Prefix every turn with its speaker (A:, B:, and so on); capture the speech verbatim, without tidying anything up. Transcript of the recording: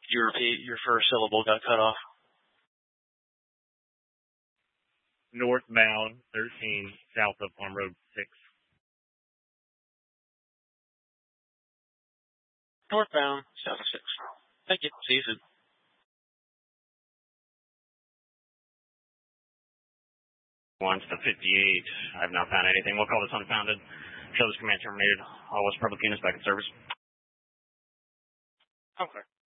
A: you repeat? Your first syllable got cut off.
B: Northbound thirteen, south of Farm Road six.
A: Northbound, south of six. Thank you. See you soon.
B: One to the fifty-eight. I have not found anything. We'll call this unfounded. Show this command terminated. All West Public units back in service.
A: Okay.